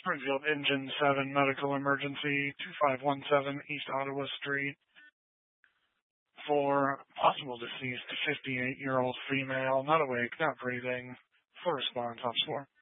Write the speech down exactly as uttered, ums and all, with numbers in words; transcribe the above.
Springfield Engine seven Medical Emergency, two five one seven East Ottawa Street. For possible deceased fifty-eight-year-old female, not awake, not breathing. Full response, Officer four.